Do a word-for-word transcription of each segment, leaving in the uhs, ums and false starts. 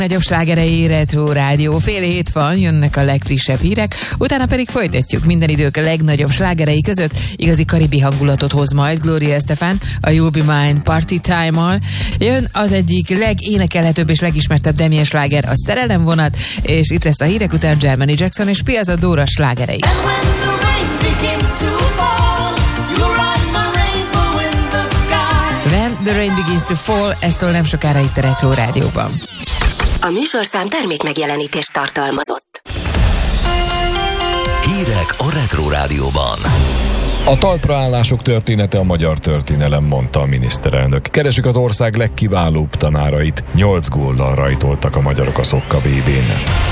Nagyobb slágerei Retro Rádió. Fél hét van, jönnek a legfrissebb hírek, utána pedig folytatjuk minden idők legnagyobb slágerei között. Igazi karibi hangulatot hoz majd Gloria Estefan a You'll Be Mine Party Time-mal. Jön az egyik legénekelhetőbb és legismertebb Damien sláger, a Szerelem vonat, és itt lesz a hírek után Germany Jackson és Piazza Dora slágerei. When the Rain Begins to Fall, ez szól nem sokára itt a Retro Rádióban. A műsorszám termék megjelenítést tartalmazott. Hírek a Retro Rádióban. A talpraállások története a magyar történelem, mondta a miniszterelnök. Keresik az ország legkiválóbb tanárait. Nyolc góllal rajtoltak a magyarok a Szokka vé bén.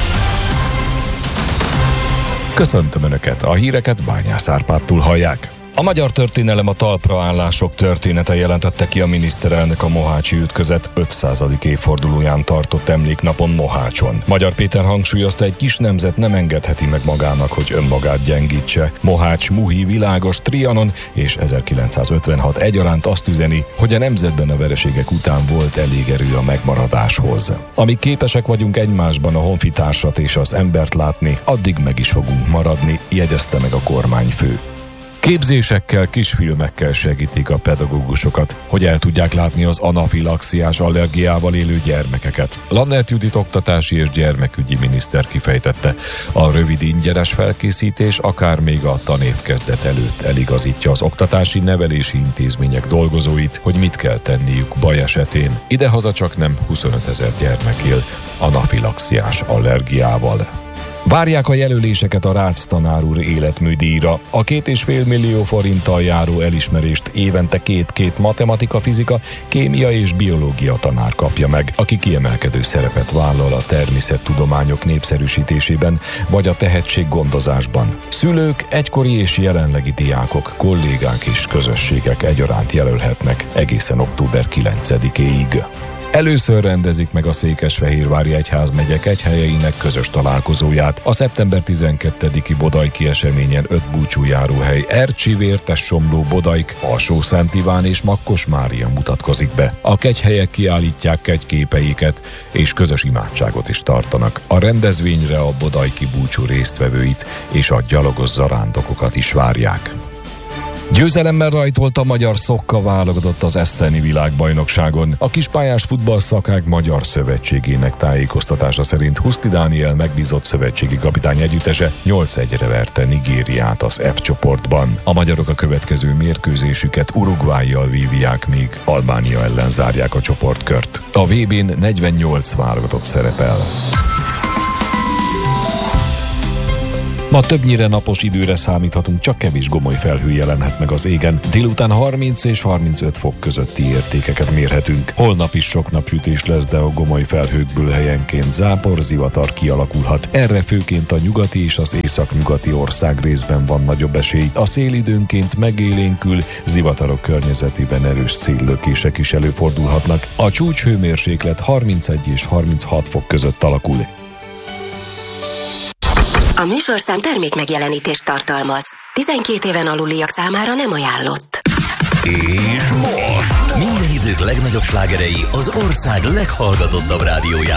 Köszöntöm Önöket, a híreket Bányász Árpádtól hallják. A magyar történelem a talpraállások története, jelentette ki a miniszterelnök a mohácsi ütközet ötszázadik évfordulóján tartott emléknapon Mohácson. Magyar Péter hangsúlyozta, egy kis nemzet nem engedheti meg magának, hogy önmagát gyengítse. Mohács, Muhi, Világos, Trianon és ezerkilencszázötvenhat egyaránt azt üzeni, hogy a nemzetben a vereségek után volt elég erő a megmaradáshoz. Amíg képesek vagyunk egymásban a honfitársat és az embert látni, addig meg is fogunk maradni, jegyezte meg a kormányfő. Képzésekkel, kisfilmekkel segítik a pedagógusokat, hogy el tudják látni az anafilaxiás allergiával élő gyermekeket. Lannert Judit oktatási és gyermekügyi miniszter kifejtette, a rövid ingyenes felkészítés akár még a tanévkezdet előtt eligazítja az oktatási nevelési intézmények dolgozóit, hogy mit kell tenniük baj esetén. Idehaza csak nem huszonötezer gyermek él anafilaxiás allergiával. Várják a jelöléseket a Rácz tanár úr életműdíjra. A két és fél millió forinttal járó elismerést évente két-két matematika, fizika, kémia és biológia tanár kapja meg, aki kiemelkedő szerepet vállal a természettudományok népszerűsítésében vagy a tehetséggondozásban. Szülők, egykori és jelenlegi diákok, kollégák és közösségek egyaránt jelölhetnek egészen október kilencedikéig. Először rendezik meg a Székesfehérvári egyházmegyek egyhelyeinek közös találkozóját. A szeptember tizenkettediki Bodajki eseményen öt búcsújáróhely, Ercsi, Vértes, Somló, Bodajk, Alsó-Szent Iván és Makkos Mária mutatkozik be. A kegyhelyek kiállítják kegyképeiket és közös imádságot is tartanak. A rendezvényre a bodajki búcsú résztvevőit és a gyalogos zarándokokat is várják. Győzelemmel rajtolt a magyar Szokka válogatott az eszterni világbajnokságon. A kispályás futballszakák magyar szövetségének tájékoztatása szerint Huszti Dániel megbízott szövetségi kapitány együttese nyolc egyre verte Nigériát az F csoportban. A magyarok a következő mérkőzésüket Uruguayjal vívják, még Albánia ellen zárják a csoportkört. A vé bén negyvennyolc válogatott szerepel. Ma többnyire napos időre számíthatunk, csak kevés gomoly felhő jelenhet meg az égen. Délután harminc és harmincöt fok közötti értékeket mérhetünk. Holnap is sok napsütés lesz, de a gomoly felhőkből helyenként zápor, zivatar kialakulhat. Erre főként a nyugati és az északnyugati ország részben van nagyobb esély. A szél időnként megélénkül, zivatarok környezetében erős széllökések is előfordulhatnak. A csúcshőmérséklet harmincegy és harminchat fok között alakul. A műsorszám termék megjelenítést tartalmaz. tizenkét éven aluliak számára nem ajánlott. És most minden idők legnagyobb slágerei az ország leghallgatottabb rádiójában.